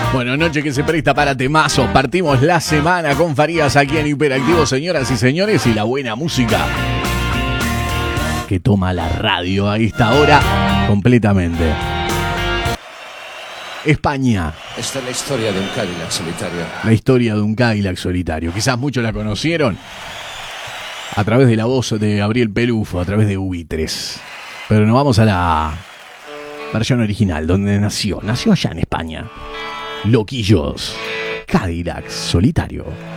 Bueno, noche que se presta para temazos. Partimos la semana con Farías aquí en Hiperactivo, señoras y señores, y la buena música que toma la radio a esta hora completamente. España. Esta es la historia de un Cadillac solitario. La historia de un Cadillac solitario. Quizás muchos la conocieron a través de la voz de Gabriel Pelufo, a través de Ubitres. Pero nos vamos a la versión original, donde nació allá en España. Loquillos, Cadillac solitario.